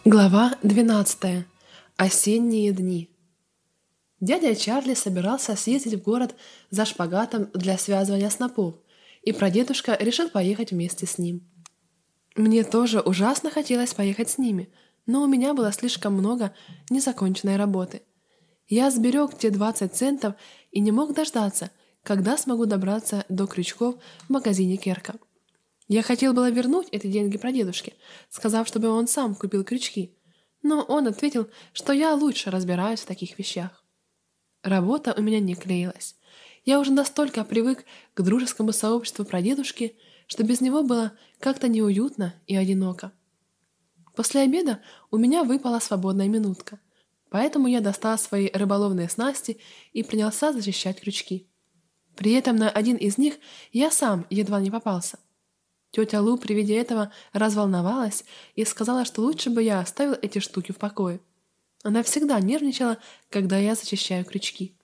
Глава 12. Осенние дни. Дядя Чарли собирался съездить в город за шпагатом для связывания снопов, и прадедушка решил поехать вместе с ним. Мне тоже ужасно хотелось поехать с ними, но у меня было слишком много незаконченной работы. Я сберег те 20 центов и не мог дождаться, когда смогу добраться до крючков в магазине Керка. Я хотел было вернуть эти деньги прадедушке, сказав, чтобы он сам купил крючки, но он ответил, что я лучше разбираюсь в таких вещах. Работа у меня не клеилась. Я уже настолько привык к дружескому сообществу прадедушки, что без него было как-то неуютно и одиноко. После обеда у меня выпала свободная минутка, поэтому я достал свои рыболовные снасти и принялся зачищать крючки. При этом на один из них я сам едва не попался. Тетя Лу при виде этого разволновалась и сказала, что лучше бы я оставил эти штуки в покое. Она всегда нервничала, когда я зачищаю крючки.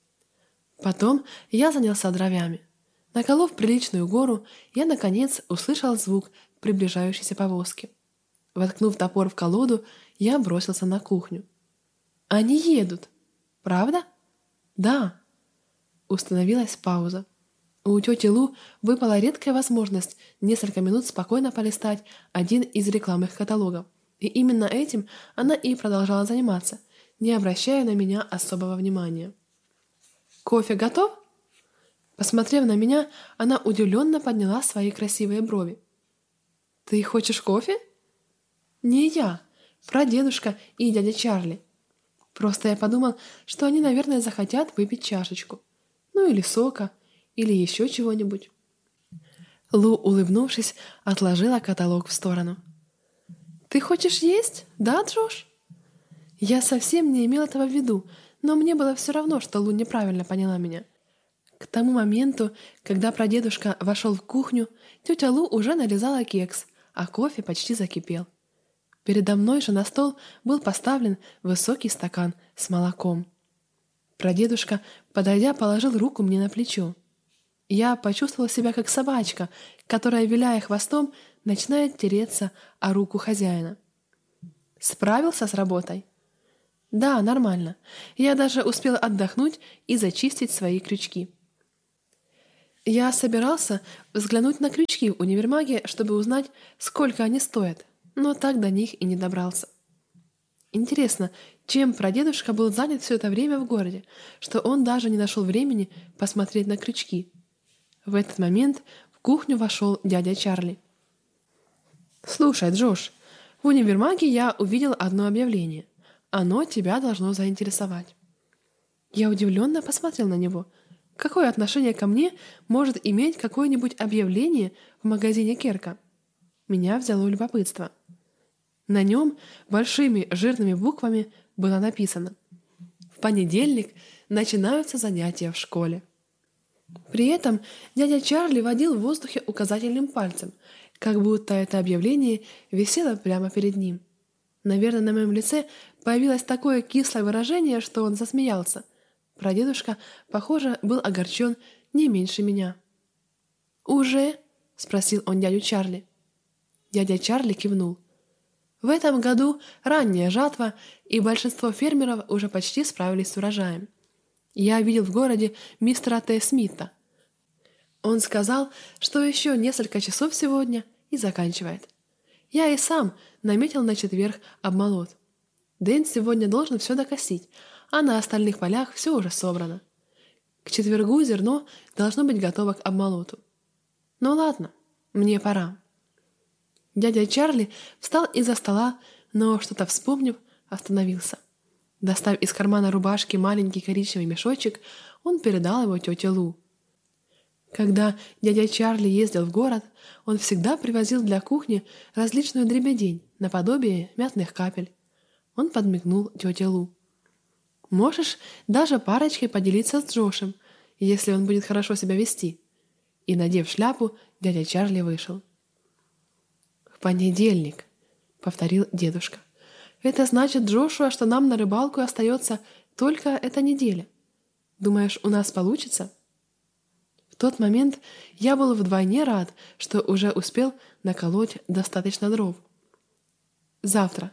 Потом я занялся дровями. Наколов приличную гору, я, наконец, услышал звук приближающейся повозки. Воткнув топор в колоду, я бросился на кухню. «Они едут. Правда?» «Да». Установилась пауза. У тети Лу выпала редкая возможность несколько минут спокойно полистать один из рекламных каталогов, и именно этим она и продолжала заниматься, не обращая на меня особого внимания. «Кофе готов?» Посмотрев на меня, она удивленно подняла свои красивые брови. «Ты хочешь кофе?» «Не я, прадедушка и дядя Чарли. Просто я подумал, что они, наверное, захотят выпить чашечку. Ну или сока, или еще чего-нибудь». Лу, улыбнувшись, отложила каталог в сторону. «Ты хочешь есть, да, Джош?» Я совсем не имел этого в виду, но мне было все равно, что Лу неправильно поняла меня. К тому моменту, когда прадедушка вошел в кухню, тетя Лу уже нарезала кекс, а кофе почти закипел. Передо мной же на стол был поставлен высокий стакан с молоком. Прадедушка, подойдя, положил руку мне на плечо. Я почувствовала себя как собачка, которая, виляя хвостом, начинает тереться о руку хозяина. «Справился с работой?» «Да, нормально. Я даже успел отдохнуть и зачистить свои крючки». Я собирался взглянуть на крючки в универмаге, чтобы узнать, сколько они стоят, но так до них и не добрался. Интересно, чем прадедушка был занят все это время в городе, что он даже не нашел времени посмотреть на крючки. В этот момент в кухню вошел дядя Чарли. «Слушай, Джош, в универмаге я увидел одно объявление. Оно тебя должно заинтересовать». Я удивленно посмотрел на него. Какое отношение ко мне может иметь какое-нибудь объявление в магазине Керка? Меня взяло любопытство. На нем большими жирными буквами было написано: «В понедельник начинаются занятия в школе». При этом дядя Чарли водил в воздухе указательным пальцем, как будто это объявление висело прямо перед ним. Наверное, на моем лице появилось такое кислое выражение, что он засмеялся. Прадедушка, похоже, был огорчен не меньше меня. «Уже?» — спросил он дядю Чарли. Дядя Чарли кивнул. В этом году ранняя жатва, и большинство фермеров уже почти справились с урожаем. Я видел в городе мистера Т. Смита. Он сказал, что еще несколько часов сегодня и заканчивает. Я и сам наметил на четверг обмолот. Дэн сегодня должен все докосить, а на остальных полях все уже собрано. К четвергу зерно должно быть готово к обмолоту. Ну ладно, мне пора. Дядя Чарли встал из-за стола, но, что-то вспомнив, остановился. Достав из кармана рубашки маленький коричневый мешочек, он передал его тете Лу. Когда дядя Чарли ездил в город, он всегда привозил для кухни различную дребедень, наподобие мятных капель. Он подмигнул тете Лу. «Можешь даже парочкой поделиться с Джошем, если он будет хорошо себя вести». И, надев шляпу, дядя Чарли вышел. «В понедельник», — повторил дедушка. «Это значит, Джошуа, что нам на рыбалку остается только эта неделя. Думаешь, у нас получится?» В тот момент я был вдвойне рад, что уже успел наколоть достаточно дров. «Завтра»,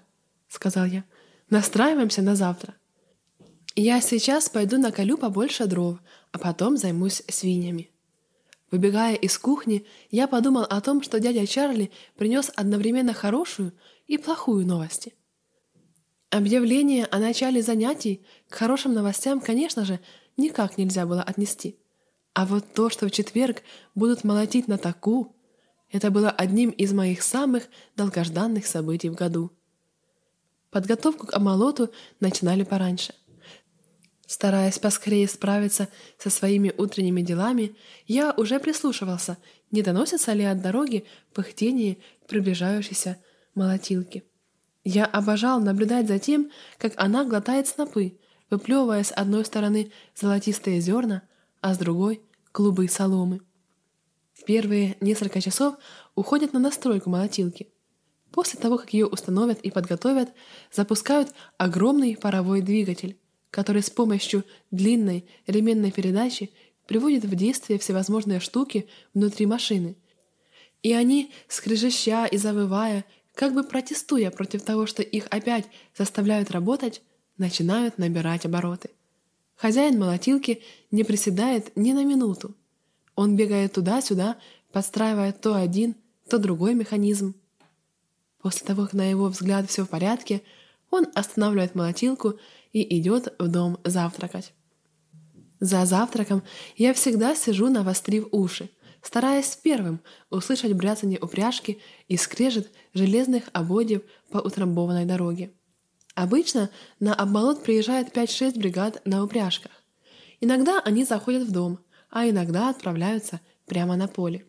сказал я. «Настраиваемся на завтра. Я сейчас пойду наколю побольше дров, а потом займусь свиньями». Выбегая из кухни, я подумал о том, что дядя Чарли принес одновременно хорошую и плохую новости. Объявление о начале занятий к хорошим новостям, конечно же, никак нельзя было отнести. А вот то, что в четверг будут молотить на таку, это было одним из моих самых долгожданных событий в году. Подготовку к обмолоту начинали пораньше. Стараясь поскорее справиться со своими утренними делами, я уже прислушивался, не доносится ли от дороги пыхтение приближающейся молотилки. Я обожал наблюдать за тем, как она глотает снопы, выплевывая с одной стороны золотистые зерна, а с другой — клубы соломы. Первые несколько часов уходят на настройку молотилки. После того, как ее установят и подготовят, запускают огромный паровой двигатель, который с помощью длинной ременной передачи приводит в действие всевозможные штуки внутри машины. И они, скрежеща и завывая, как бы протестуя против того, что их опять заставляют работать, начинают набирать обороты. Хозяин молотилки не приседает ни на минуту. Он бегает туда-сюда, подстраивая то один, то другой механизм. После того, как на его взгляд все в порядке, он останавливает молотилку и идет в дом завтракать. За завтраком я всегда сижу, навострив уши, стараясь первым услышать бряцанье упряжки и скрежет железных ободьев по утрамбованной дороге. Обычно на обмолот приезжает 5-6 бригад на упряжках. Иногда они заходят в дом, а иногда отправляются прямо на поле.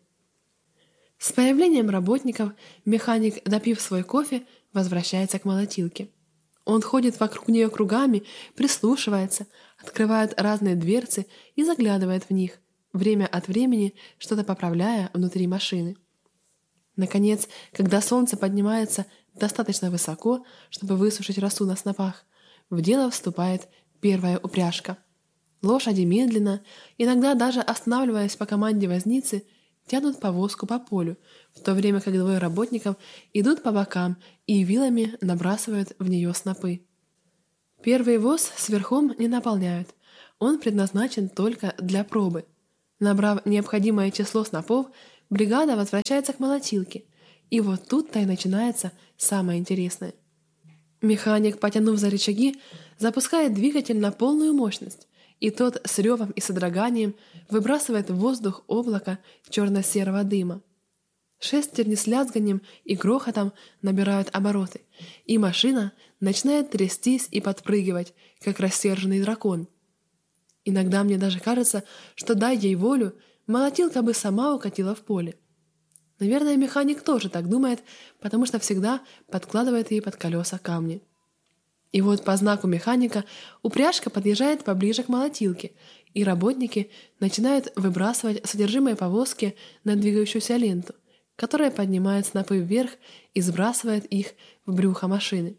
С появлением работников механик, допив свой кофе, возвращается к молотилке. Он ходит вокруг нее кругами, прислушивается, открывает разные дверцы и заглядывает в них, время от времени что-то поправляя внутри машины. Наконец, когда солнце поднимается достаточно высоко, чтобы высушить росу на снопах, в дело вступает первая упряжка. Лошади медленно, иногда даже останавливаясь по команде возницы, тянут повозку по полю, в то время как двое работников идут по бокам и вилами набрасывают в нее снопы. Первый воз сверхом не наполняют, он предназначен только для пробы. Набрав необходимое число снопов, бригада возвращается к молотилке, и вот тут-то и начинается самое интересное. Механик, потянув за рычаги, запускает двигатель на полную мощность, и тот с ревом и содроганием выбрасывает в воздух облако черно-серого дыма. Шестерни с лязганием и грохотом набирают обороты, и машина начинает трястись и подпрыгивать, как рассерженный дракон. Иногда мне даже кажется, что, дай ей волю, молотилка бы сама укатила в поле. Наверное, механик тоже так думает, потому что всегда подкладывает ей под колеса камни. И вот по знаку механика упряжка подъезжает поближе к молотилке, и работники начинают выбрасывать содержимое повозки на двигающуюся ленту, которая поднимает снопы вверх и сбрасывает их в брюхо машины.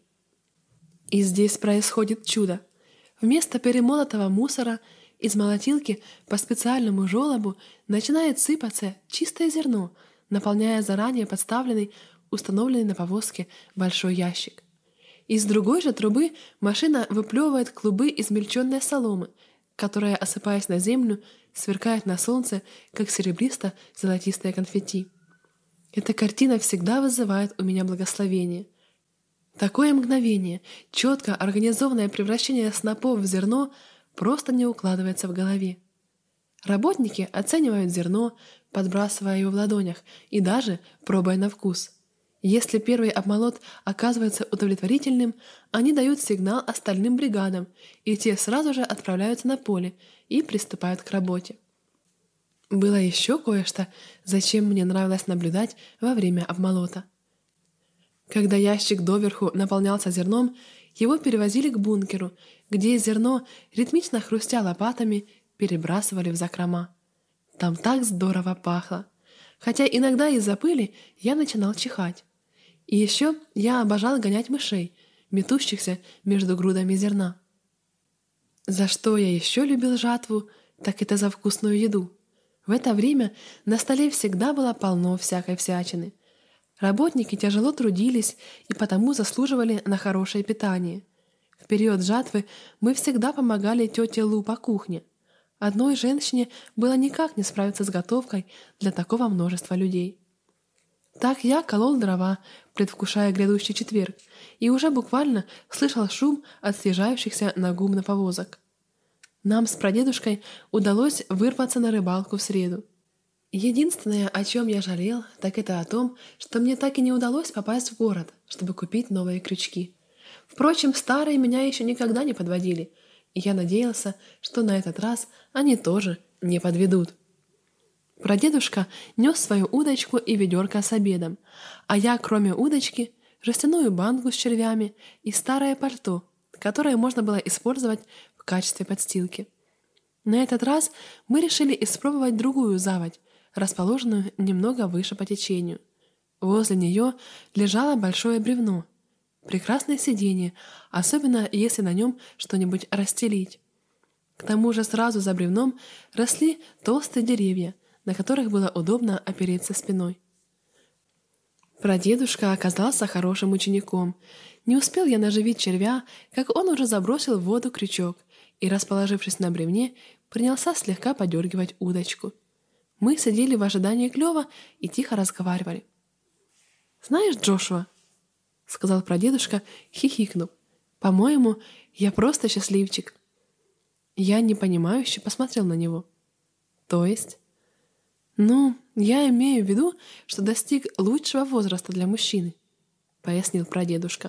И здесь происходит чудо. Вместо перемолотого мусора из молотилки по специальному желобу начинает сыпаться чистое зерно, наполняя заранее подставленный, установленный на повозке большой ящик. Из другой же трубы машина выплевывает клубы измельченной соломы, которая, осыпаясь на землю, сверкает на солнце, как серебристо-золотистое конфетти. Эта картина всегда вызывает у меня благословение. Такое мгновение, четко организованное превращение снопов в зерно просто не укладывается в голове. Работники оценивают зерно, подбрасывая его в ладонях и даже пробуя на вкус. Если первый обмолот оказывается удовлетворительным, они дают сигнал остальным бригадам, и те сразу же отправляются на поле и приступают к работе. Было еще кое-что, зачем мне нравилось наблюдать во время обмолота. Когда ящик доверху наполнялся зерном, его перевозили к бункеру, где зерно, ритмично хрустя лопатами, перебрасывали в закрома. Там так здорово пахло. Хотя иногда из-за пыли я начинал чихать. И еще я обожал гонять мышей, метущихся между грудами зерна. За что я еще любил жатву, так это за вкусную еду. В это время на столе всегда было полно всякой всячины. Работники тяжело трудились и потому заслуживали на хорошее питание. В период жатвы мы всегда помогали тете Лу по кухне. Одной женщине было никак не справиться с готовкой для такого множества людей. Так я колол дрова, предвкушая грядущий четверг, и уже буквально слышал шум от съезжающихся на гумно повозок. Нам с прадедушкой удалось вырваться на рыбалку в среду. Единственное, о чем я жалел, так это о том, что мне так и не удалось попасть в город, чтобы купить новые крючки. Впрочем, старые меня еще никогда не подводили, и я надеялся, что на этот раз они тоже не подведут. Прадедушка нес свою удочку и ведерко с обедом, а я, кроме удочки, жестяную банку с червями и старое пальто, которое можно было использовать в качестве подстилки. На этот раз мы решили испробовать другую заводь, расположенную немного выше по течению. Возле нее лежало большое бревно. Прекрасное сиденье, особенно если на нем что-нибудь расстелить. К тому же сразу за бревном росли толстые деревья, на которых было удобно опереться спиной. Прадедушка оказался хорошим учеником. Не успел я наживить червя, как он уже забросил в воду крючок и, расположившись на бревне, принялся слегка подергивать удочку. Мы сидели в ожидании клёва и тихо разговаривали. «Знаешь, Джошуа, — сказал прадедушка, хихикнув, — по-моему, я просто счастливчик». Я непонимающе посмотрел на него. «То есть?» «Ну, я имею в виду, что достиг лучшего возраста для мужчины», — пояснил прадедушка.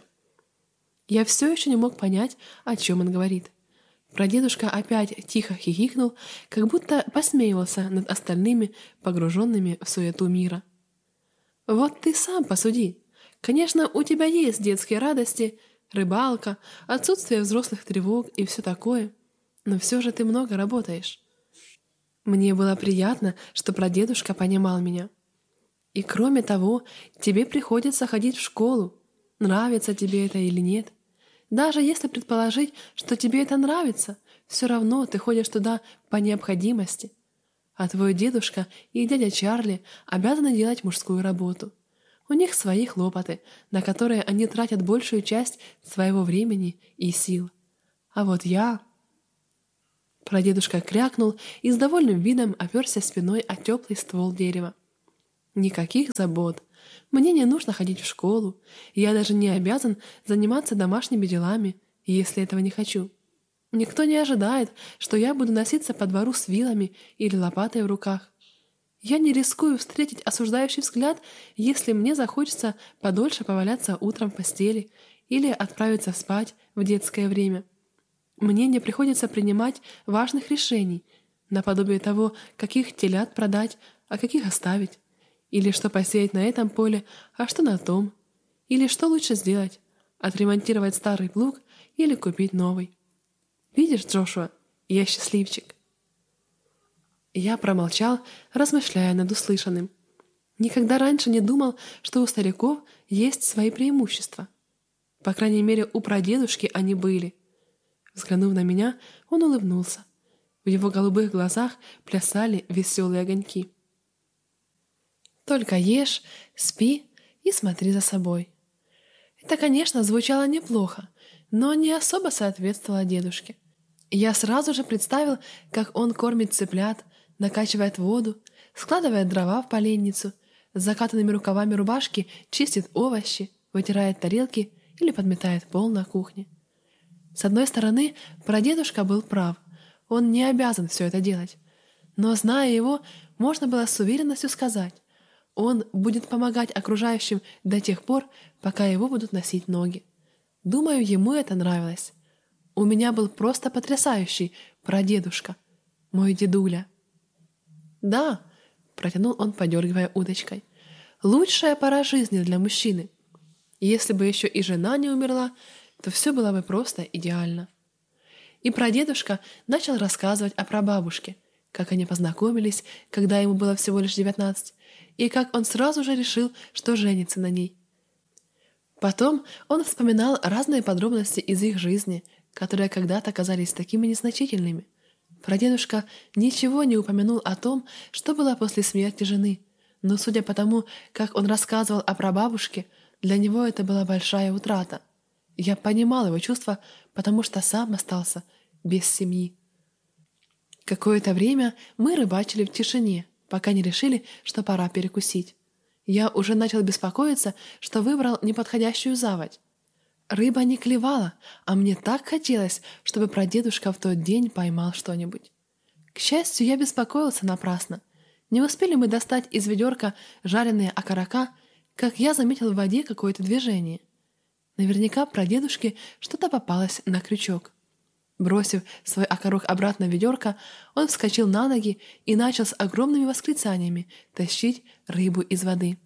Я все еще не мог понять, о чем он говорит. Прадедушка опять тихо хихикнул, как будто посмеивался над остальными, погруженными в суету мира. «Вот ты сам посуди. Конечно, у тебя есть детские радости, рыбалка, отсутствие взрослых тревог и все такое, но все же ты много работаешь». Мне было приятно, что прадедушка понимал меня. «И кроме того, тебе приходится ходить в школу, нравится тебе это или нет. Даже если предположить, что тебе это нравится, все равно ты ходишь туда по необходимости. А твой дедушка и дядя Чарли обязаны делать мужскую работу. У них свои хлопоты, на которые они тратят большую часть своего времени и сил. А вот я...» Прадедушка крякнул и с довольным видом оперся спиной о теплый ствол дерева. «Никаких забот. Мне не нужно ходить в школу. Я даже не обязан заниматься домашними делами, если этого не хочу. Никто не ожидает, что я буду носиться по двору с вилами или лопатой в руках. Я не рискую встретить осуждающий взгляд, если мне захочется подольше поваляться утром в постели или отправиться спать в детское время. Мне не приходится принимать важных решений, наподобие того, каких телят продать, а каких оставить, или что посеять на этом поле, а что на том, или что лучше сделать, отремонтировать старый плуг или купить новый. Видишь, Джошуа, я счастливчик». Я промолчал, размышляя над услышанным. Никогда раньше не думал, что у стариков есть свои преимущества. По крайней мере, у прадедушки они были. Взглянув на меня, он улыбнулся. В его голубых глазах плясали веселые огоньки. «Только ешь, спи и смотри за собой». Это, конечно, звучало неплохо, но не особо соответствовало дедушке. Я сразу же представил, как он кормит цыплят, накачивает воду, складывает дрова в поленницу, с закатанными рукавами рубашки чистит овощи, вытирает тарелки или подметает пол на кухне. С одной стороны, прадедушка был прав, он не обязан все это делать. Но, зная его, можно было с уверенностью сказать, он будет помогать окружающим до тех пор, пока его будут носить ноги. Думаю, ему это нравилось. У меня был просто потрясающий прадедушка, мой дедуля. «Да», — протянул он, подергивая удочкой, — «лучшая пора жизни для мужчины. Если бы еще и жена не умерла, то все было бы просто идеально». И прадедушка начал рассказывать о прабабушке, как они познакомились, когда ему было всего лишь 19, и как он сразу же решил, что женится на ней. Потом он вспоминал разные подробности из их жизни, которые когда-то казались такими незначительными. Прадедушка ничего не упомянул о том, что было после смерти жены, Но судя по тому, как он рассказывал о прабабушке, для него это была большая утрата. Я понимал его чувства, потому что сам остался без семьи. Какое-то время мы рыбачили в тишине, пока не решили, что пора перекусить. Я уже начал беспокоиться, что выбрал неподходящую заводь. Рыба не клевала, а мне так хотелось, чтобы прадедушка в тот день поймал что-нибудь. К счастью, я беспокоился напрасно. Не успели мы достать из ведерка жареные окорока, как я заметил в воде какое-то движение. Наверняка прадедушке что-то попалось на крючок. Бросив свой окорок обратно в ведерко, он вскочил на ноги и начал с огромными восклицаниями тащить рыбу из воды.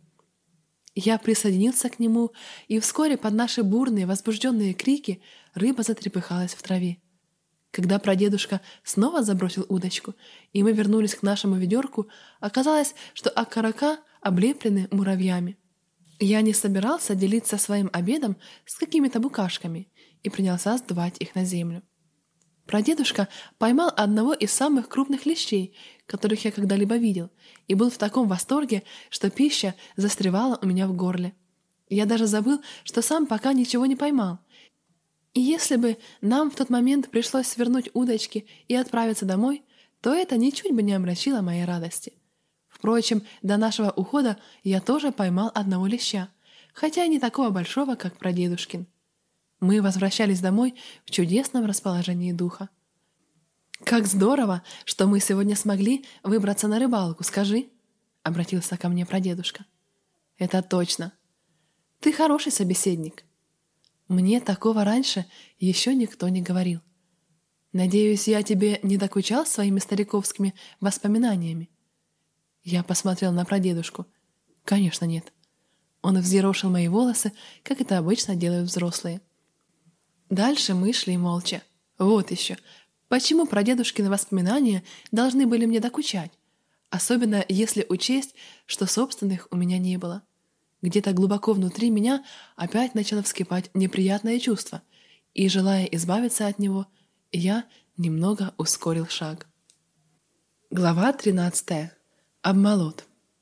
Я присоединился к нему, и вскоре под наши бурные, возбужденные крики рыба затрепыхалась в траве. Когда прадедушка снова забросил удочку, и мы вернулись к нашему ведерку, оказалось, что окорока облеплены муравьями. Я не собирался делиться своим обедом с какими-то букашками и принялся сдувать их на землю. Прадедушка поймал одного из самых крупных лещей, которых я когда-либо видел, и был в таком восторге, что пища застревала у меня в горле. Я даже забыл, что сам пока ничего не поймал. И если бы нам в тот момент пришлось свернуть удочки и отправиться домой, то это ничуть бы не омрачило моей радости. Впрочем, до нашего ухода я тоже поймал одного леща, хотя и не такого большого, как прадедушкин. Мы возвращались домой в чудесном расположении духа. «Как здорово, что мы сегодня смогли выбраться на рыбалку, скажи!» — обратился ко мне прадедушка. «Это точно. Ты хороший собеседник. Мне такого раньше еще никто не говорил. Надеюсь, я тебе не докучал своими стариковскими воспоминаниями?» Я посмотрел на прадедушку. «Конечно, нет». Он взъерошил мои волосы, как это обычно делают взрослые. Дальше мы шли молча. Вот еще. Почему прадедушкины воспоминания должны были мне докучать? Особенно если учесть, что собственных у меня не было. Где-то глубоко внутри меня опять начало вскипать неприятное чувство, и, желая избавиться от него, я немного ускорил шаг. Глава 13. Обмолот.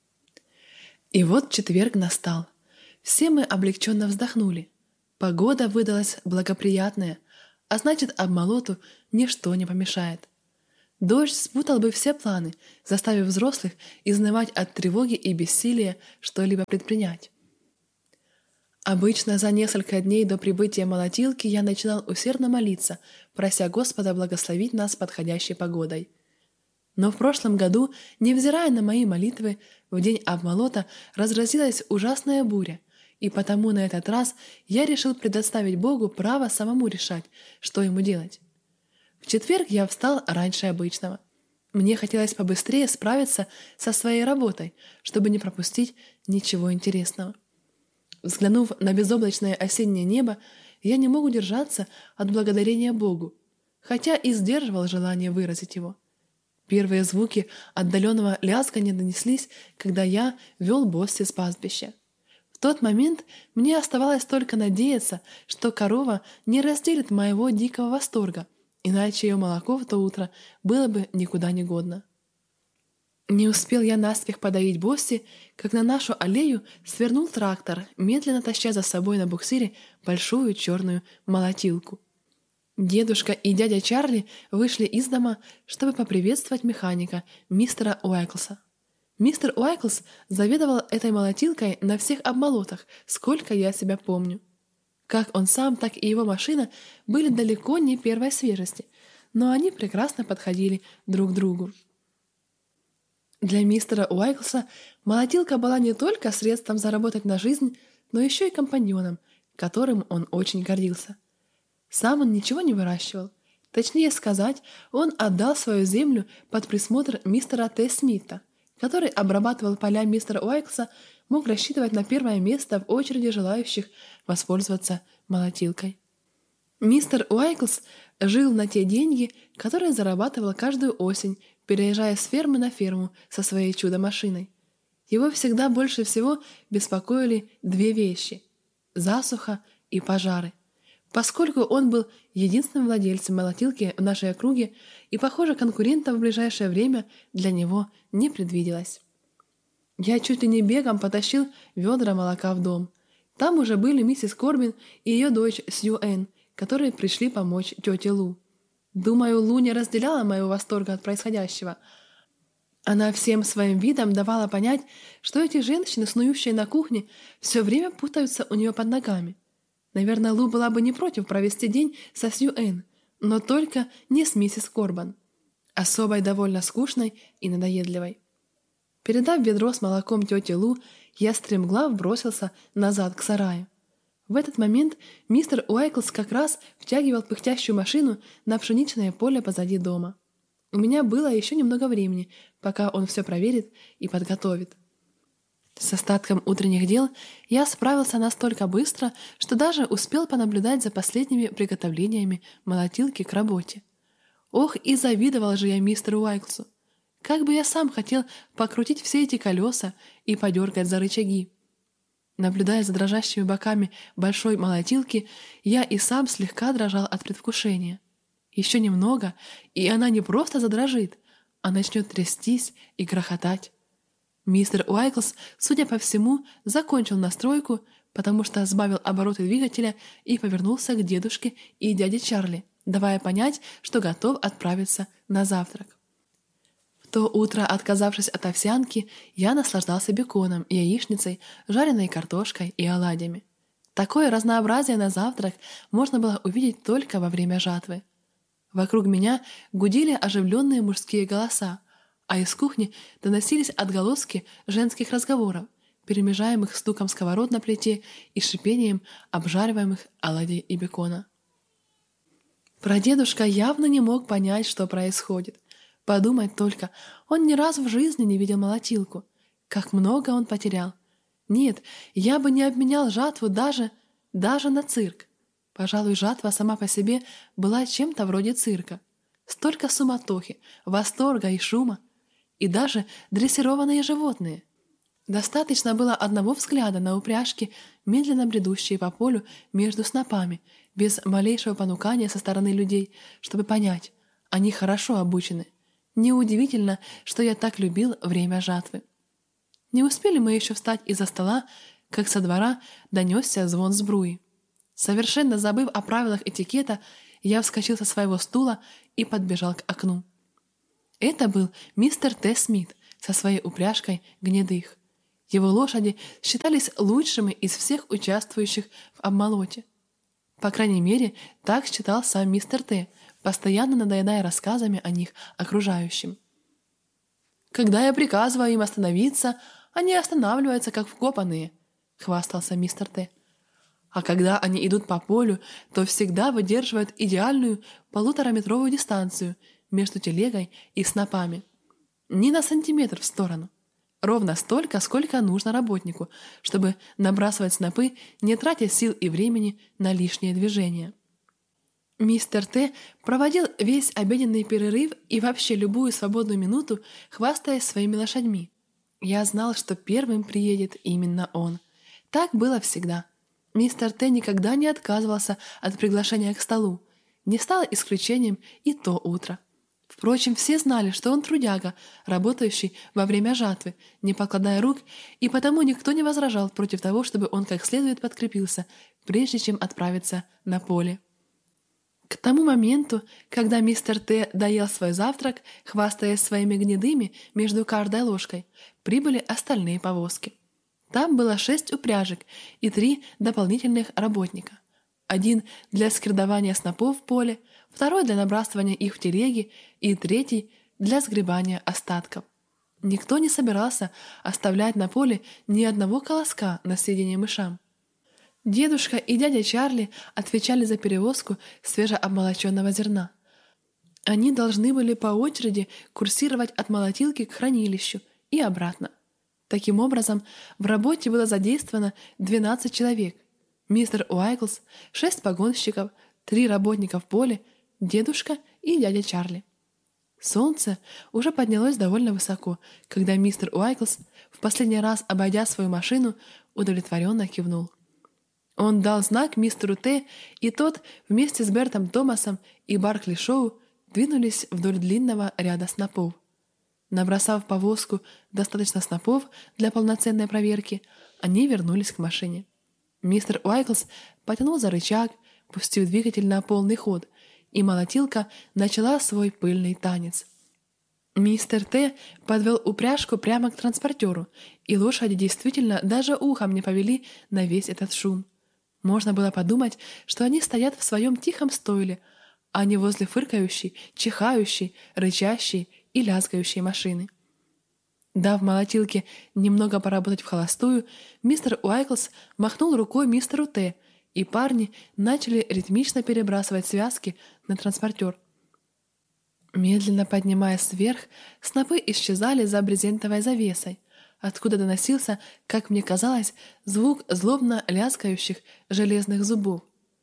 И вот четверг настал. Все мы облегченно вздохнули. Погода выдалась благоприятная, а значит, обмолоту ничто не помешает. Дождь спутал бы все планы, заставив взрослых изнывать от тревоги и бессилия что-либо предпринять. Обычно за несколько дней до прибытия молотилки я начинал усердно молиться, прося Господа благословить нас подходящей погодой. Но в прошлом году, невзирая на мои молитвы, в день обмолота разразилась ужасная буря, и потому на этот раз я решил предоставить Богу право самому решать, что ему делать. В четверг я встал раньше обычного. Мне хотелось побыстрее справиться со своей работой, чтобы не пропустить ничего интересного. Взглянув на безоблачное осеннее небо, я не мог удержаться от благодарения Богу, хотя и сдерживал желание выразить его. Первые звуки отдаленного лязгания донеслись, когда я вел Босси с пастбища. В тот момент мне оставалось только надеяться, что корова не разделит моего дикого восторга, иначе ее молоко в то утро было бы никуда не годно. Не успел я наспех подоить Босси, как на нашу аллею свернул трактор, медленно таща за собой на буксире большую черную молотилку. Дедушка и дядя Чарли вышли из дома, чтобы поприветствовать механика, мистера Уайклса. Мистер Уайклс заведовал этой молотилкой на всех обмолотах, сколько я себя помню. Как он сам, так и его машина были далеко не первой свежести, но они прекрасно подходили друг к другу. Для мистера Уайклса молотилка была не только средством заработать на жизнь, но еще и компаньоном, которым он очень гордился. Сам он ничего не выращивал. Точнее сказать, он отдал свою землю под присмотр мистера Т. Смита, который обрабатывал поля мистера Уайклса, мог рассчитывать на первое место в очереди желающих воспользоваться молотилкой. Мистер Уайклс жил на те деньги, которые зарабатывал каждую осень, переезжая с фермы на ферму со своей чудо-машиной. Его всегда больше всего беспокоили две вещи – засуха и пожары. Поскольку он был единственным владельцем молотилки в нашей округе, и, похоже, конкурентов в ближайшее время для него не предвиделось. Я чуть ли не бегом потащил ведра молока в дом. Там уже были миссис Корбин и ее дочь Сью Энн, которые пришли помочь тете Лу. Думаю, Лу не разделяла моего восторга от происходящего. Она всем своим видом давала понять, что эти женщины, снующие на кухне, все время путаются у нее под ногами. Наверное, Лу была бы не против провести день со Сью Энн, но только не с миссис Корбан, особой довольно скучной и надоедливой. Передав ведро с молоком тете Лу, я стремглав бросился назад к сараю. В этот момент мистер Уайклс как раз втягивал пыхтящую машину на пшеничное поле позади дома. У меня было еще немного времени, пока он все проверит и подготовит. С остатком утренних дел я справился настолько быстро, что даже успел понаблюдать за последними приготовлениями молотилки к работе. Ох, и завидовал же я мистеру Уайклсу. Как бы я сам хотел покрутить все эти колеса и подергать за рычаги. Наблюдая за дрожащими боками большой молотилки, я и сам слегка дрожал от предвкушения. Еще немного, и она не просто задрожит, а начнет трястись и грохотать. Мистер Уайклс, судя по всему, закончил настройку, потому что сбавил обороты двигателя и повернулся к дедушке и дяде Чарли, давая понять, что готов отправиться на завтрак. В то утро, отказавшись от овсянки, я наслаждался беконом, яичницей, жареной картошкой и оладьями. Такое разнообразие на завтрак можно было увидеть только во время жатвы. Вокруг меня гудели оживленные мужские голоса, а из кухни доносились отголоски женских разговоров, перемежаемых стуком сковород на плите и шипением обжариваемых оладий и бекона. Прадедушка явно не мог понять, что происходит. Подумать только, он ни разу в жизни не видел молотилку. Как много он потерял. Нет, я бы не обменял жатву даже на цирк. Пожалуй, жатва сама по себе была чем-то вроде цирка. Столько суматохи, восторга и шума. И даже дрессированные животные. Достаточно было одного взгляда на упряжки, медленно бредущие по полю между снопами, без малейшего понукания со стороны людей, чтобы понять, они хорошо обучены. Неудивительно, что я так любил время жатвы. Не успели мы еще встать из-за стола, как со двора донесся звон сбруи. Совершенно забыв о правилах этикета, я вскочил со своего стула и подбежал к окну. Это был мистер Т. Смит со своей упряжкой гнедых. Его лошади считались лучшими из всех участвующих в обмолоте. По крайней мере, так считал сам мистер Т., постоянно надоедая рассказами о них окружающим. «Когда я приказываю им остановиться, они останавливаются, как вкопанные», — хвастался мистер Т. «А когда они идут по полю, то всегда выдерживают идеальную 1,5-метровую дистанцию между телегой и снопами. Ни на сантиметр в сторону. Ровно столько, сколько нужно работнику, чтобы набрасывать снопы, не тратя сил и времени на лишние движения». Мистер Т. проводил весь обеденный перерыв и вообще любую свободную минуту, хвастаясь своими лошадьми. Я знал, что первым приедет именно он. Так было всегда. Мистер Т. никогда не отказывался от приглашения к столу. Не стало исключением и то утро. Впрочем, все знали, что он трудяга, работающий во время жатвы, не покладая рук, и потому никто не возражал против того, чтобы он как следует подкрепился, прежде чем отправиться на поле. К тому моменту, когда мистер Т. доел свой завтрак, хвастаясь своими гнедыми между каждой ложкой, прибыли остальные повозки. Там было 6 упряжек и 3 дополнительных работника. Один для скирдования снопов в поле, второй для набрасывания их в телеги и третий для сгребания остатков. Никто не собирался оставлять на поле ни одного колоска на съедение мышам. Дедушка и дядя Чарли отвечали за перевозку свежеобмолоченного зерна. Они должны были по очереди курсировать от молотилки к хранилищу и обратно. Таким образом, в работе было задействовано 12 человек. Мистер Уайклс, 6 погонщиков, 3 работника в поле, дедушка и дядя Чарли. Солнце уже поднялось довольно высоко, когда мистер Уайклс, в последний раз обойдя свою машину, удовлетворенно кивнул. Он дал знак мистеру Т., и тот вместе с Бертом Томасом и Баркли Шоу двинулись вдоль длинного ряда снопов. Набросав в повозку достаточно снопов для полноценной проверки, они вернулись к машине. Мистер Уайклс потянул за рычаг, пустив двигатель на полный ход, и молотилка начала свой пыльный танец. Мистер Т. подвел упряжку прямо к транспортеру, и лошади действительно даже ухом не повели на весь этот шум. Можно было подумать, что они стоят в своем тихом стойле, а не возле фыркающей, чихающей, рычащей и лязгающей машины. Дав молотилке немного поработать в холостую, мистер Уайклс махнул рукой мистеру Т., и парни начали ритмично перебрасывать связки на транспортер. Медленно поднимаясь вверх, снопы исчезали за брезентовой завесой, откуда доносился, как мне казалось, звук злобно лязгающих железных зубов.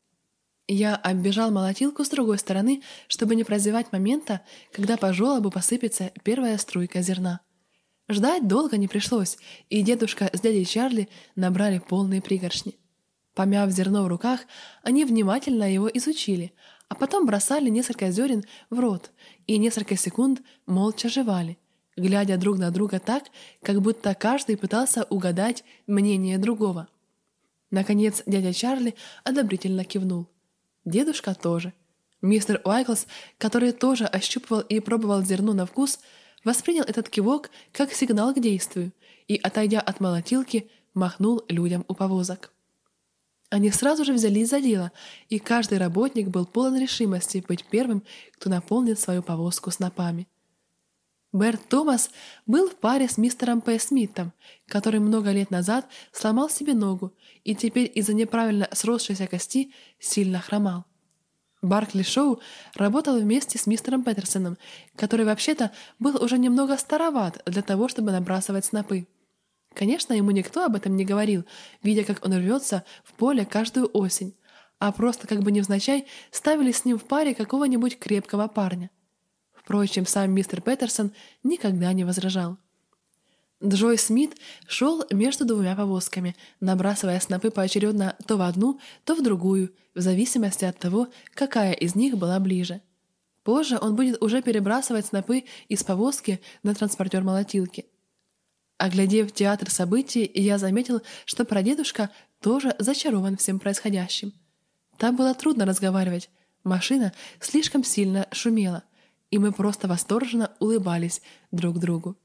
Я оббежал молотилку с другой стороны, чтобы не прозевать момента, когда по желобу посыпется первая струйка зерна. Ждать долго не пришлось, и дедушка с дядей Чарли набрали полные пригоршни. Помяв зерно в руках, они внимательно его изучили, а потом бросали несколько зерен в рот и несколько секунд молча жевали, глядя друг на друга так, как будто каждый пытался угадать мнение другого. Наконец дядя Чарли одобрительно кивнул. Дедушка тоже. Мистер Уайклс, который тоже ощупывал и пробовал зерно на вкус, воспринял этот кивок как сигнал к действию и, отойдя от молотилки, махнул людям у повозок. Они сразу же взялись за дело, и каждый работник был полон решимости быть первым, кто наполнит свою повозку снопами. Берт Томас был в паре с мистером П. Смитом, который много лет назад сломал себе ногу и теперь из-за неправильно сросшейся кости сильно хромал. Баркли Шоу работал вместе с мистером Петерсоном, который вообще-то был уже немного староват для того, чтобы набрасывать снопы. Конечно, ему никто об этом не говорил, видя, как он рвется в поле каждую осень, а просто как бы невзначай ставили с ним в паре какого-нибудь крепкого парня. Впрочем, сам мистер Петерсон никогда не возражал. Джой Смит шел между двумя повозками, набрасывая снопы поочередно то в одну, то в другую, в зависимости от того, какая из них была ближе. Позже он будет уже перебрасывать снопы из повозки на транспортер молотилки. Оглядев театр событий, я заметил, что прадедушка тоже зачарован всем происходящим. Там было трудно разговаривать, машина слишком сильно шумела, и мы просто восторженно улыбались друг другу.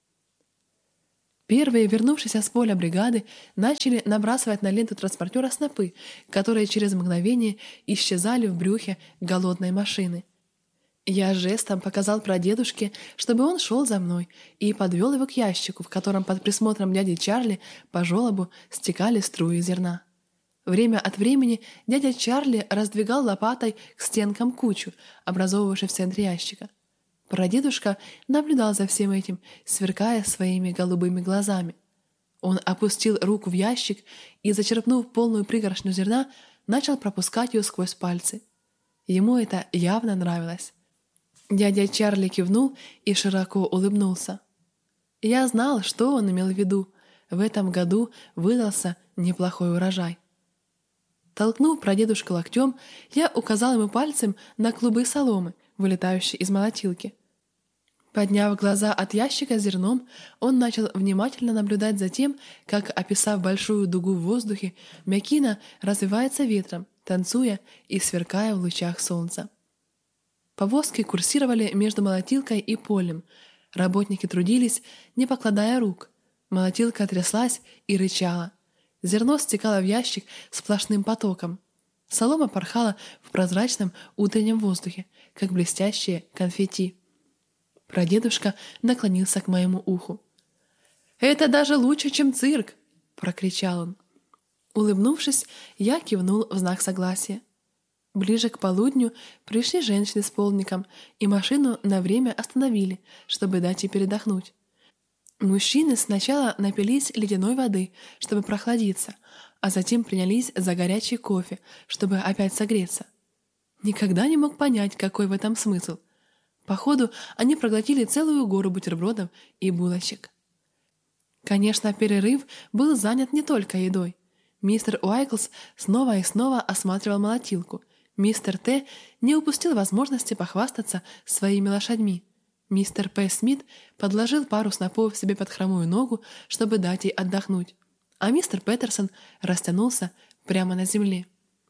Первые, вернувшиеся с поля бригады, начали набрасывать на ленту транспортера снопы, которые через мгновение исчезали в брюхе голодной машины. Я жестом показал прадедушке, чтобы он шел за мной, и подвел его к ящику, в котором под присмотром дяди Чарли по желобу стекали струи зерна. Время от времени дядя Чарли раздвигал лопатой к стенкам кучу, образовывавшей в центре ящика. Прадедушка наблюдал за всем этим, сверкая своими голубыми глазами. Он опустил руку в ящик и, зачерпнув полную пригоршню зерна, начал пропускать ее сквозь пальцы. Ему это явно нравилось. Дядя Чарли кивнул и широко улыбнулся. Я знал, что он имел в виду. В этом году выдался неплохой урожай. Толкнув прадедушку локтем, я указал ему пальцем на клубы соломы, вылетающие из молотилки. Подняв глаза от ящика с зерном, он начал внимательно наблюдать за тем, как, описав большую дугу в воздухе, мякина развивается ветром, танцуя и сверкая в лучах солнца. Повозки курсировали между молотилкой и полем. Работники трудились, не покладая рук. Молотилка тряслась и рычала. Зерно стекало в ящик сплошным потоком. Солома порхала в прозрачном утреннем воздухе, как блестящие конфетти. Прадедушка наклонился к моему уху. «Это даже лучше, чем цирк!» — прокричал он. Улыбнувшись, я кивнул в знак согласия. Ближе к полудню пришли женщины с полником, и машину на время остановили, чтобы дать ей передохнуть. Мужчины сначала напились ледяной воды, чтобы прохладиться, а затем принялись за горячий кофе, чтобы опять согреться. Никогда не мог понять, какой в этом смысл. Походу, они проглотили целую гору бутербродов и булочек. Конечно, перерыв был занят не только едой. Мистер Уайклс снова и снова осматривал молотилку. Мистер Т. не упустил возможности похвастаться своими лошадьми. Мистер П. Смит подложил пару снопов себе под хромую ногу, чтобы дать ей отдохнуть, а мистер Петерсон растянулся прямо на земле.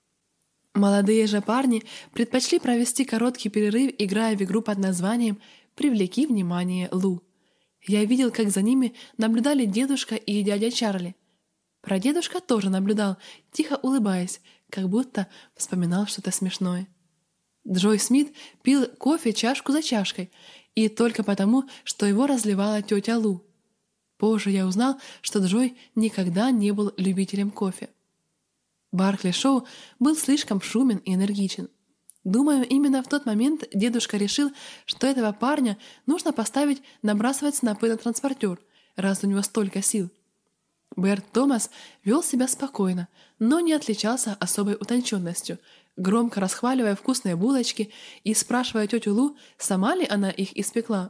Молодые же парни предпочли провести короткий перерыв, играя в игру под названием «Привлеки внимание, Лу». Я видел, как за ними наблюдали дедушка и дядя Чарли. Прадедушка тоже наблюдал, тихо улыбаясь, как будто вспоминал что-то смешное. Джой Смит пил кофе чашку за чашкой, и только потому, что его разливала тетя Лу. Позже я узнал, что Джой никогда не был любителем кофе. Баркли-шоу был слишком шумен и энергичен. Думаю, именно в тот момент дедушка решил, что этого парня нужно поставить набрасывать снопы на транспортер, раз у него столько сил. Берт Томас вел себя спокойно, но не отличался особой утонченностью, громко расхваливая вкусные булочки и спрашивая тетю Лу, сама ли она их испекла.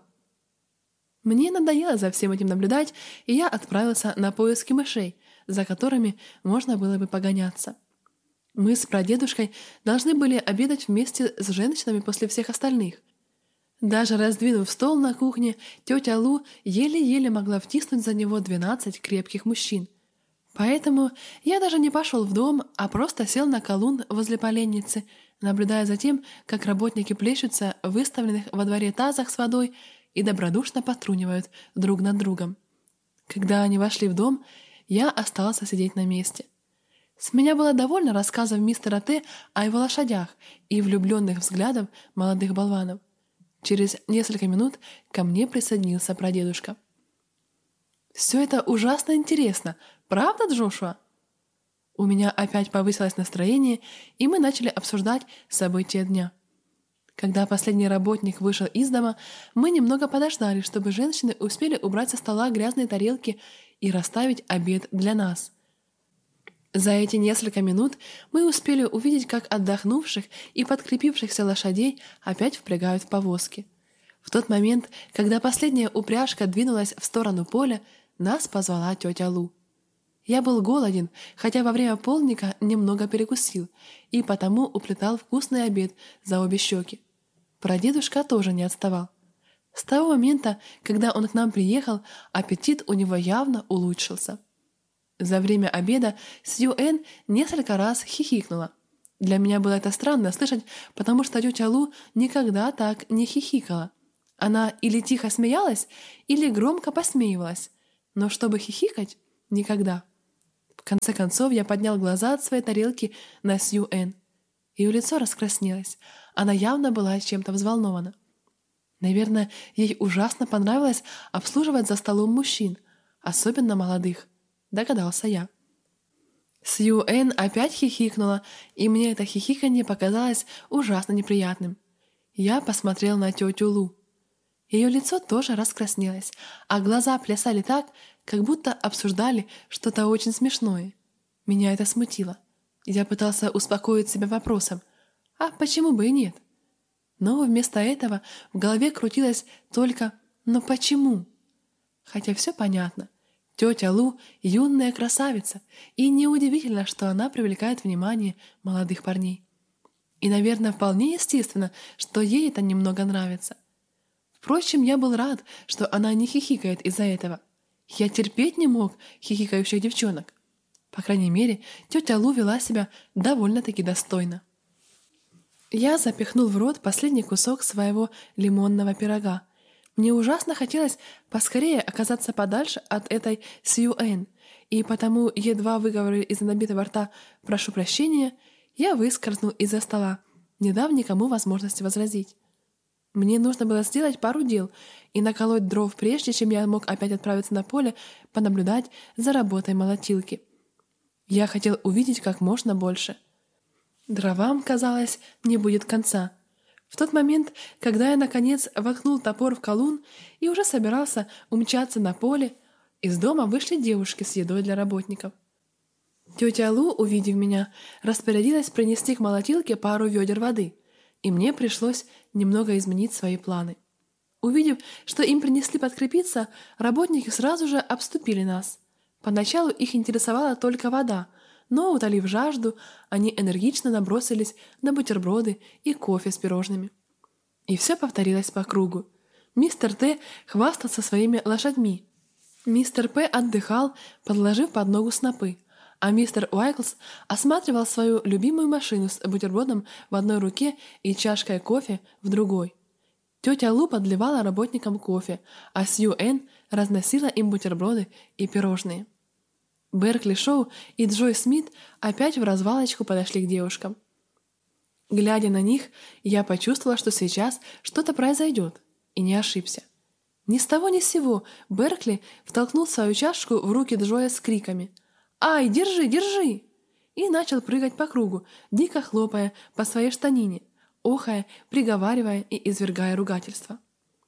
Мне надоело за всем этим наблюдать, и я отправился на поиски мышей, за которыми можно было бы погоняться. Мы с прадедушкой должны были обедать вместе с женщинами после всех остальных. Даже раздвинув стол на кухне, тетя Лу еле-еле могла втиснуть за него 12 крепких мужчин. Поэтому я даже не пошел в дом, а просто сел на колун возле поленницы, наблюдая за тем, как работники плещутся в выставленных во дворе тазах с водой и добродушно потрунивают друг над другом. Когда они вошли в дом, я остался сидеть на месте. С меня было довольно рассказов мистера Т. о его лошадях и влюбленных взглядов молодых болванов. Через несколько минут ко мне присоединился прадедушка. «Все это ужасно интересно, правда, Джошуа?» У меня опять повысилось настроение, и мы начали обсуждать события дня. Когда последний работник вышел из дома, мы немного подождали, чтобы женщины успели убрать со стола грязные тарелки и расставить обед для нас. За эти несколько минут мы успели увидеть, как отдохнувших и подкрепившихся лошадей опять впрягают в повозки. В тот момент, когда последняя упряжка двинулась в сторону поля, нас позвала тетя Лу. Я был голоден, хотя во время полдника немного перекусил, и потому уплетал вкусный обед за обе щеки. Прадедушка тоже не отставал. С того момента, когда он к нам приехал, аппетит у него явно улучшился. За время обеда Сью Энн несколько раз хихикнула. Для меня было это странно слышать, потому что тетя Лу никогда так не хихикала. Она или тихо смеялась, или громко посмеивалась, но чтобы хихикать — никогда. В конце концов я поднял глаза от своей тарелки на Сью Энн. Ее лицо раскраснелось, она явно была чем-то взволнована. Наверное, ей ужасно понравилось обслуживать за столом мужчин, особенно молодых, догадался я. Сью Энн опять хихикнула, и мне это хихиканье показалось ужасно неприятным. Я посмотрел на тетю Лу. Ее лицо тоже раскраснелось, а глаза плясали так, как будто обсуждали что-то очень смешное. Меня это смутило. Я пытался успокоить себя вопросом: а почему бы и нет? Но вместо этого в голове крутилось только «но почему?». Хотя все понятно. Тетя Лу — юная красавица, и неудивительно, что она привлекает внимание молодых парней. И, наверное, вполне естественно, что ей это немного нравится. Впрочем, я был рад, что она не хихикает из-за этого. Я терпеть не мог хихикающих девчонок. По крайней мере, тетя Лу вела себя довольно-таки достойно. Я запихнул в рот последний кусок своего лимонного пирога. Мне ужасно хотелось поскорее оказаться подальше от этой Сью Энн, и потому, едва выговорил из-за набитого рта «прошу прощения», я выскользнул из-за стола, не дав никому возможности возразить. Мне нужно было сделать пару дел и наколоть дров, прежде чем я мог опять отправиться на поле понаблюдать за работой молотилки. Я хотел увидеть как можно больше. Дровам, казалось, не будет конца. В тот момент, когда я, наконец, воткнул топор в колун и уже собирался умчаться на поле, из дома вышли девушки с едой для работников. Тетя Лу, увидев меня, распорядилась принести к молотилке пару ведер воды, и мне пришлось немного изменить свои планы. Увидев, что им принесли подкрепиться, работники сразу же обступили нас. Поначалу их интересовала только вода, но, утолив жажду, они энергично набросились на бутерброды и кофе с пирожными. И все повторилось по кругу. Мистер Т хвастался своими лошадьми. Мистер П отдыхал, подложив под ногу снопы, а мистер Уайклс осматривал свою любимую машину с бутербродом в одной руке и чашкой кофе в другой. Тетя Лу подливала работникам кофе, а Сью Энн разносила им бутерброды и пирожные. Беркли Шоу и Джой Смит опять в развалочку подошли к девушкам. Глядя на них, я почувствовала, что сейчас что-то произойдет, и не ошибся. Ни с того ни с сего Беркли втолкнул свою чашку в руки Джоя с криками «Ай, держи, держи!» и начал прыгать по кругу, дико хлопая по своей штанине, охая, приговаривая и извергая ругательства.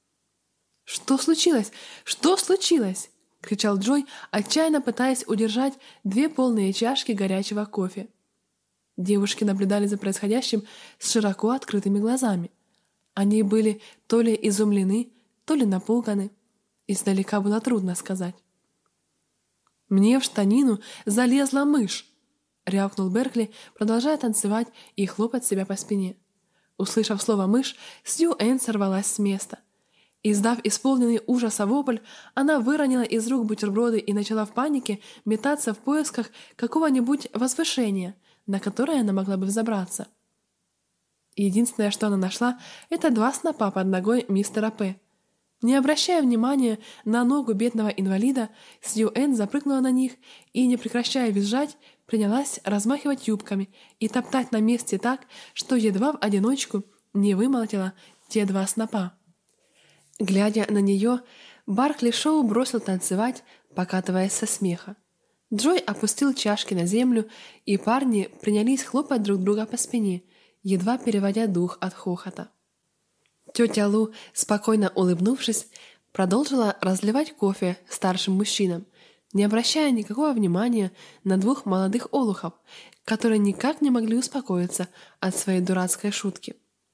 «Что случилось? Что случилось?» — кричал Джой, отчаянно пытаясь удержать 2 полные чашки горячего кофе. Девушки наблюдали за происходящим с широко открытыми глазами. Они были то ли изумлены, то ли напуганы. Издалека было трудно сказать. «Мне в штанину залезла мышь!» — рявкнул Беркли, продолжая танцевать и хлопать себя по спине. Услышав слово «мышь», Сью Энн сорвалась с места. Издав исполненный ужаса вопль, она выронила из рук бутерброды и начала в панике метаться в поисках какого-нибудь возвышения, на которое она могла бы взобраться. Единственное, что она нашла, это 2 снопа под ногой мистера П. Не обращая внимания на ногу бедного инвалида, Сью Энн запрыгнула на них и, не прекращая визжать, принялась размахивать юбками и топтать на месте так, что едва в одиночку не вымолотила те 2 снопа. Глядя на нее, Беркли Шоу бросил танцевать, покатываясь со смеха. Джой опустил чашки на землю, и парни принялись хлопать друг друга по спине, едва переводя дух от хохота. Тетя Лу, спокойно улыбнувшись, продолжила разливать кофе старшим мужчинам, не обращая никакого внимания на 2 молодых олухов, которые никак не могли успокоиться от своей дурацкой шутки.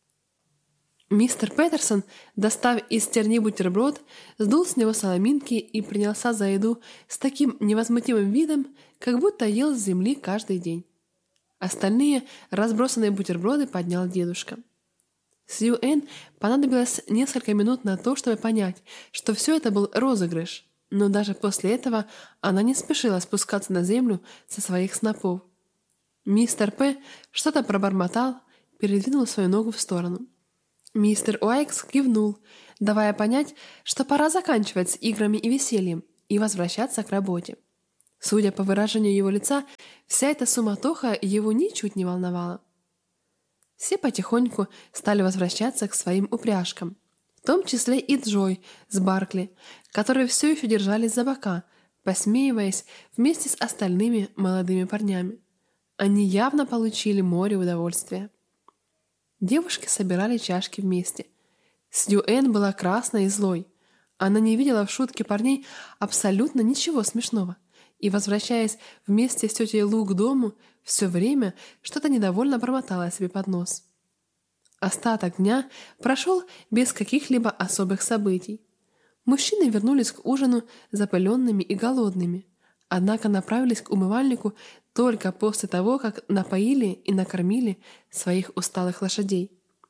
Мистер Петерсон, достав из терни бутерброд, сдул с него соломинки и принялся за еду с таким невозмутимым видом, как будто ел с земли каждый день. Остальные разбросанные бутерброды поднял дедушка. Сью Энн понадобилось несколько минут на то, чтобы понять, что все это был розыгрыш, но даже после этого она не спешила спускаться на землю со своих снопов. Мистер П. что-то пробормотал, передвинул свою ногу в сторону. Мистер Уайкс кивнул, давая понять, что пора заканчивать с играми и весельем и возвращаться к работе. Судя по выражению его лица, вся эта суматоха его ничуть не волновала. Все потихоньку стали возвращаться к своим упряжкам, в том числе и Джой с Беркли, которые все еще держались за бока, посмеиваясь вместе с остальными молодыми парнями. Они явно получили море удовольствия. Девушки собирали чашки вместе. Сью Энн была красной и злой. Она не видела в шутке парней абсолютно ничего смешного и, возвращаясь вместе с тетей Лу к дому, все время что-то недовольно бормотала себе под нос. Остаток дня прошел без каких-либо особых событий. Мужчины вернулись к ужину запыленными и голодными, однако направились к умывальнику только после того, как напоили и накормили своих усталых лошадей.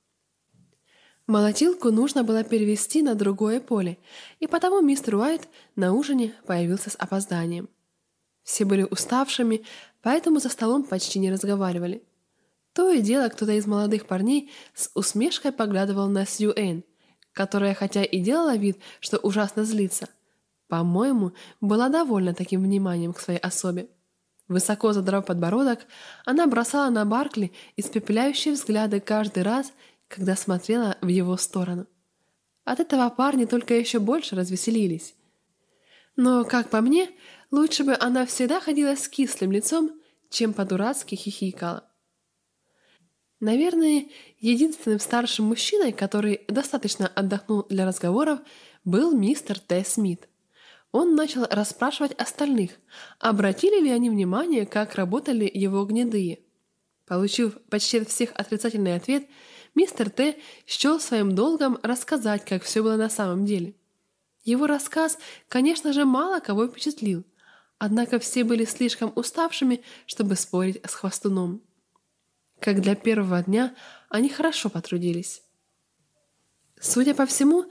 Молотилку нужно было перевести на другое поле, и потому мистер Уайт на ужине появился с опозданием. Все были уставшими, поэтому за столом почти не разговаривали. То и дело кто-то из молодых парней с усмешкой поглядывал на Сью Энн, которая, хотя и делала вид, что ужасно злится, по-моему, была довольна таким вниманием к своей особе. Высоко задрав подбородок, она бросала на Беркли испепеляющие взгляды каждый раз, когда смотрела в его сторону. От этого парни только еще больше развеселились. Но, как по мне, лучше бы она всегда ходила с кислым лицом, чем по-дурацки хихикала. Наверное, единственным старшим мужчиной, который достаточно отдохнул для разговоров, был мистер Т. Смит. Он начал расспрашивать остальных, обратили ли они внимание, как работали его гнедые. Получив почти от всех отрицательный ответ, мистер Т. счел своим долгом рассказать, как все было на самом деле. Его рассказ, конечно же, мало кого впечатлил, однако все были слишком уставшими, чтобы спорить с хвастуном. Как для первого дня, они хорошо потрудились. Судя по всему,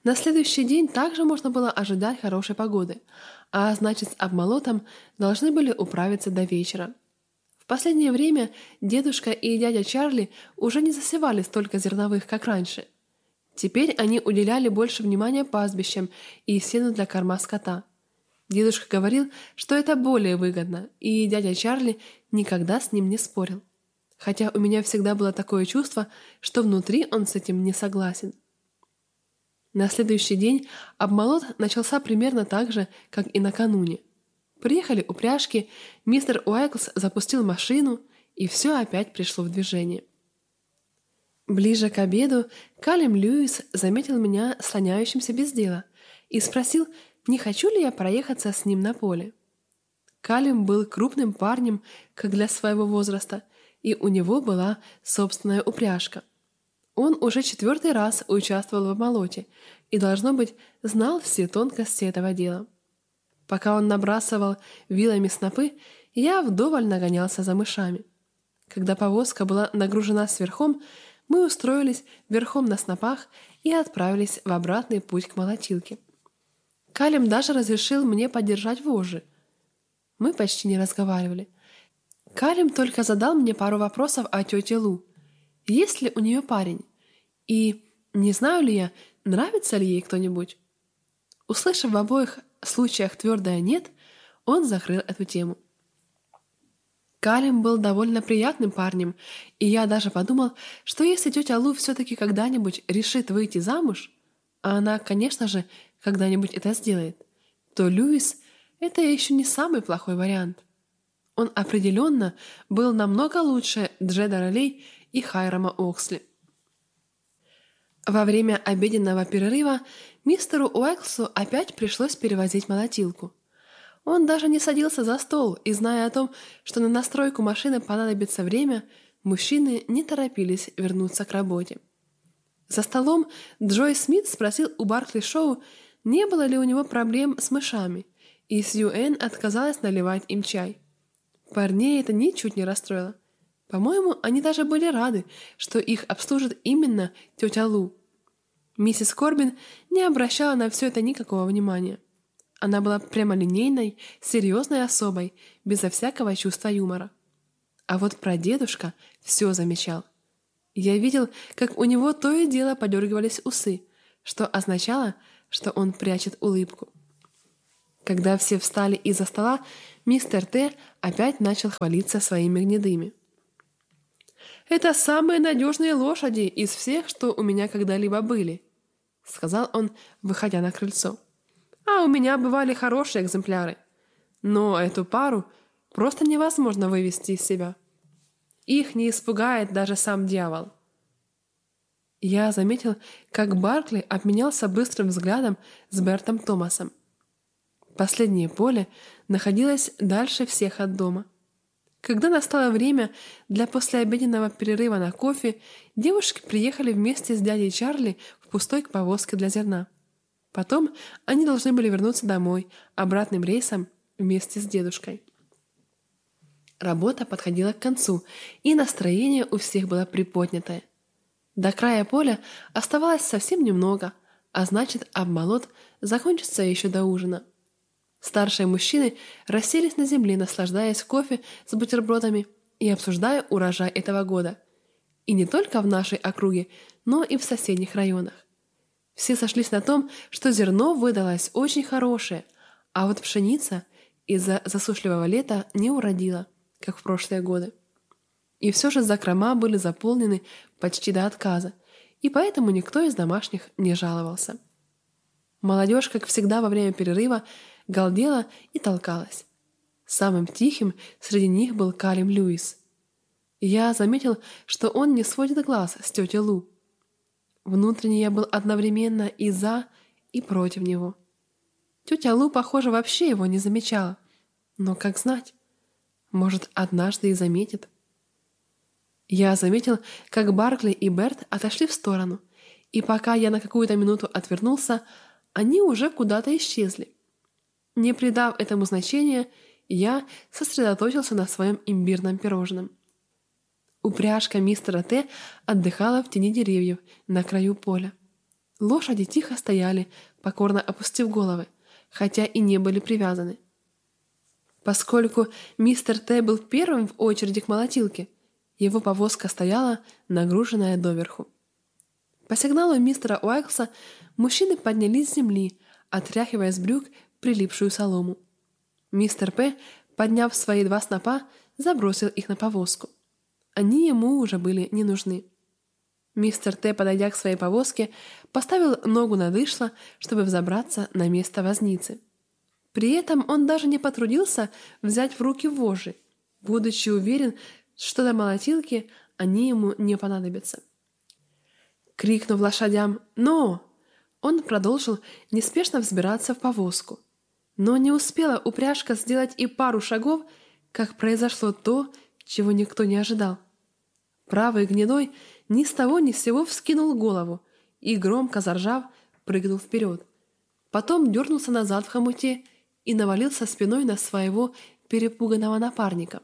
На следующий день также можно было ожидать хорошей погоды, а значит, с обмолотом должны были управиться до вечера. В последнее время дедушка и дядя Чарли уже не засевали столько зерновых, как раньше. Теперь они уделяли больше внимания пастбищам и сену для корма скота. Дедушка говорил, что это более выгодно, и дядя Чарли никогда с ним не спорил. Хотя у меня всегда было такое чувство, что внутри он с этим не согласен. На следующий день обмолот начался примерно так же, как и накануне. Приехали упряжки, мистер Уайклс запустил машину, и все опять пришло в движение. Ближе к обеду Калем Льюис заметил меня слоняющимся без дела и спросил, не хочу ли я проехаться с ним на поле. Калем был крупным парнем, как для своего возраста, и у него была собственная упряжка. Он уже 4-й раз участвовал в обмолоте и, должно быть, знал все тонкости этого дела. Пока он набрасывал вилами снопы, я вдоволь нагонялся за мышами. Когда повозка была нагружена сверхом, мы устроились верхом на снопах и отправились в обратный путь к молотилке. Калем даже разрешил мне подержать вожжи. Мы почти не разговаривали. Калем только задал мне пару вопросов о тете Лу. Есть ли у нее парень? И не знаю ли я, нравится ли ей кто-нибудь? Услышав в обоих случаях твердое «нет», он закрыл эту тему. Калем был довольно приятным парнем, и я даже подумал, что если тетя Лу все-таки когда-нибудь решит выйти замуж, а она, конечно же, когда-нибудь это сделает, то Льюис — это еще не самый плохой вариант. Он определенно был намного лучше Джеда Ролей и Хайрама Оксли. Во время обеденного перерыва мистеру Уайклсу опять пришлось перевозить молотилку. Он даже не садился за стол, и, зная о том, что на настройку машины понадобится время, мужчины не торопились вернуться к работе. За столом Джой Смит спросил у Баркли Шоу, не было ли у него проблем с мышами, и Сью Энн отказалась наливать им чай. Парней это ничуть не расстроило. По-моему, они даже были рады, что их обслужит именно тетя Лу. Миссис Корбин не обращала на все это никакого внимания. Она была прямолинейной, серьезной особой, безо всякого чувства юмора. А вот прадедушка все замечал. Я видел, как у него то и дело подергивались усы, что означало, что он прячет улыбку. Когда все встали из-за стола, мистер Т. опять начал хвалиться своими гнедыми. «Это самые надежные лошади из всех, что у меня когда-либо были», — сказал он, выходя на крыльцо. «А у меня бывали хорошие экземпляры. Но эту пару просто невозможно вывести из себя. Их не испугает даже сам дьявол». Я заметил, как Баркли обменялся быстрым взглядом с Бертом Томасом. Последнее поле находилось дальше всех от дома. Когда настало время для послеобеденного перерыва на кофе, девушки приехали вместе с дядей Чарли в пустой повозке для зерна. Потом они должны были вернуться домой обратным рейсом вместе с дедушкой. Работа подходила к концу, и настроение у всех было приподнятое. До края поля оставалось совсем немного, а значит, обмолот закончится еще до ужина. Старшие мужчины расселись на земле, наслаждаясь кофе с бутербродами и обсуждая урожай этого года. И не только в нашей округе, но и в соседних районах. Все сошлись на том, что зерно выдалось очень хорошее, а вот пшеница из-за засушливого лета не уродила, как в прошлые годы. И все же закрома были заполнены почти до отказа, и поэтому никто из домашних не жаловался. Молодежь, как всегда во время перерыва, галдела и толкалась. Самым тихим среди них был Калем Льюис. Я заметил, что он не сводит глаз с тетей Лу. Внутренне я был одновременно и за, и против него. Тетя Лу, похоже, вообще его не замечала. Но как знать? Может, однажды и заметит. Я заметил, как Баркли и Берт отошли в сторону, и пока я на какую-то минуту отвернулся, они уже куда-то исчезли. Не придав этому значения, я сосредоточился на своем имбирном пирожном. Упряжка мистера Т. отдыхала в тени деревьев на краю поля. Лошади тихо стояли, покорно опустив головы, хотя и не были привязаны. Поскольку мистер Т был первым в очереди к молотилке, его повозка стояла, нагруженная доверху. По сигналу мистера Уайлкса мужчины поднялись с земли, отряхивая с брюк прилипшую солому. Мистер П, подняв свои 2 снопа, забросил их на повозку. Они ему уже были не нужны. Мистер Т, подойдя к своей повозке, поставил ногу на дышло, чтобы взобраться на место возницы. При этом он даже не потрудился взять в руки вожжи, будучи уверен, что до молотилки они ему не понадобятся. Крикнув лошадям «Но!», он продолжил неспешно взбираться в повозку. Но не успела упряжка сделать и пару шагов, как произошло то, чего никто не ожидал. Правый гнедой ни с того ни с сего вскинул голову и, громко заржав, прыгнул вперед. Потом дернулся назад в хомуте и навалился спиной на своего перепуганного напарника.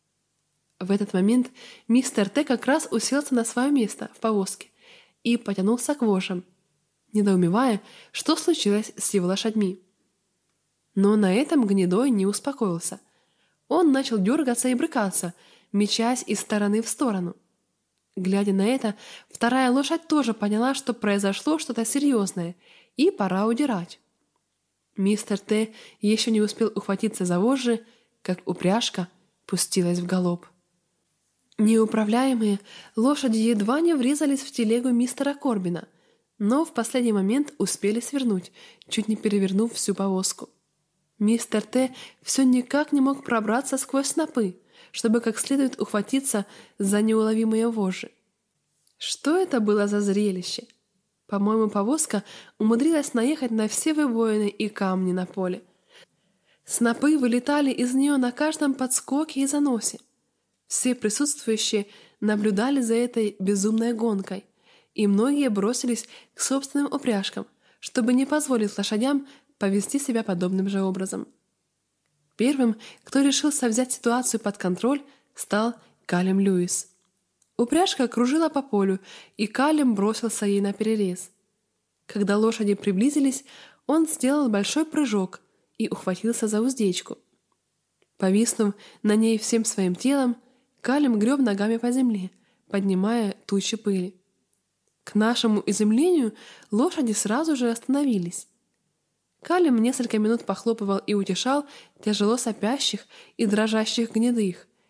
В этот момент мистер Т как раз уселся на свое место в повозке и потянулся к вожжам, недоумевая, что случилось с его лошадьми. Но на этом гнедой не успокоился. Он начал дергаться и брыкаться, мечась из стороны в сторону. Глядя на это, вторая лошадь тоже поняла, что произошло что-то серьезное, и пора удирать. Мистер Т еще не успел ухватиться за вожжи, как упряжка пустилась в галоп. Неуправляемые лошади едва не врезались в телегу мистера Корбина, но в последний момент успели свернуть, чуть не перевернув всю повозку. Мистер Т все никак не мог пробраться сквозь снопы, чтобы как следует ухватиться за неуловимые вожжи. Что это было за зрелище? По-моему, повозка умудрилась наехать на все выбоины и камни на поле. Снопы вылетали из нее на каждом подскоке и заносе. Все присутствующие наблюдали за этой безумной гонкой, и многие бросились к собственным упряжкам, чтобы не позволить лошадям повести себя подобным же образом. Первым, кто решился взять ситуацию под контроль, стал Калем Льюис. Упряжка кружила по полю, и Калем бросился ей наперерез. Когда лошади приблизились, он сделал большой прыжок и ухватился за уздечку. Повиснув на ней всем своим телом, Калем греб ногами по земле, поднимая тучи пыли. К нашему изумлению лошади сразу же остановились. Калем несколько минут похлопывал и утешал тяжело сопящих и дрожащих гнедых,